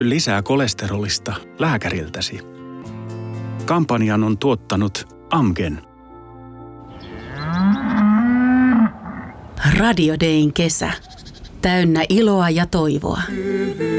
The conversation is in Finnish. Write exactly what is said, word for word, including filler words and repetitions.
lisää kolesterolista lääkäriltäsi. Kampanjan on tuottanut Amgen. Radio Dayn kesä. Täynnä iloa ja toivoa.